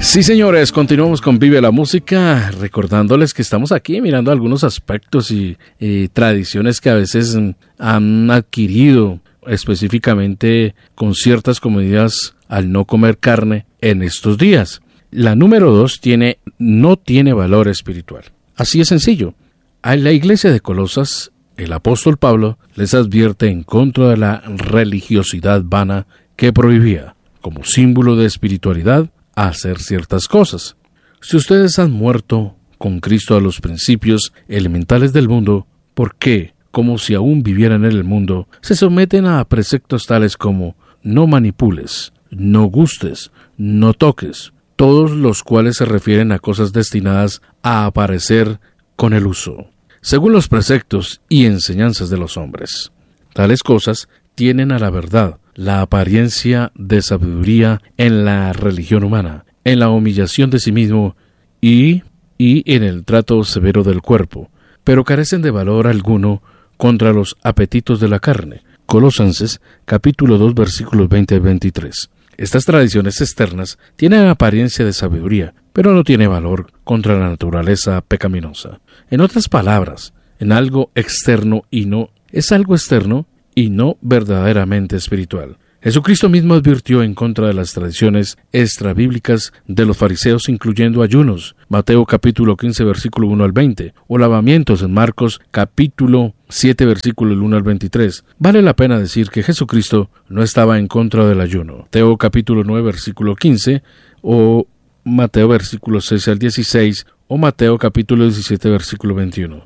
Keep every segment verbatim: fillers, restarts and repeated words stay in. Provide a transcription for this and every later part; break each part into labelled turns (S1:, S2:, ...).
S1: Sí, señores, continuamos con Vive la Música, recordándoles que estamos aquí mirando algunos aspectos y, y tradiciones que a veces han adquirido específicamente con ciertas comunidades al no comer carne en estos días. La número dos tiene, no tiene valor espiritual. Así es sencillo. A la iglesia de Colosas, el apóstol Pablo les advierte en contra de la religiosidad vana que prohibía, como símbolo de espiritualidad, hacer ciertas cosas. Si ustedes han muerto con Cristo a los principios elementales del mundo, ¿por qué, como si aún vivieran en el mundo, se someten a preceptos tales como no manipules, no gustes, no toques, todos los cuales se refieren a cosas destinadas a aparecer con el uso, según los preceptos y enseñanzas de los hombres? Tales cosas tienen a la verdad la apariencia de sabiduría en la religión humana, en la humillación de sí mismo y, y en el trato severo del cuerpo, pero carecen de valor alguno contra los apetitos de la carne. Colosenses, capítulo dos, versículos veinte al veintitrés. Estas tradiciones externas tienen apariencia de sabiduría, pero no tienen valor contra la naturaleza pecaminosa. En otras palabras, en algo externo y no es algo externo y no verdaderamente espiritual. Jesucristo mismo advirtió en contra de las tradiciones extrabíblicas de los fariseos, incluyendo ayunos, Mateo capítulo quince, versículo uno al veinte, o lavamientos en Marcos capítulo siete, versículo uno al veintitrés. Vale la pena decir que Jesucristo no estaba en contra del ayuno. Mateo capítulo nueve, versículo quince, o Mateo versículo seis al dieciséis, o Mateo capítulo diecisiete, versículo veintiuno.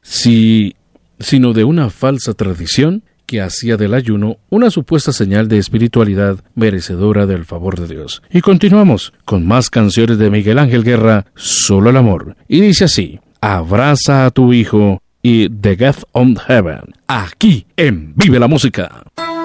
S1: Si, sino de una falsa tradición que hacía del ayuno una supuesta señal de espiritualidad merecedora del favor de Dios. Y continuamos con más canciones de Miguel Ángel Guerra, Solo el Amor. Y dice así: Abraza a tu hijo y The Gift of Heaven, aquí en Vive la Música.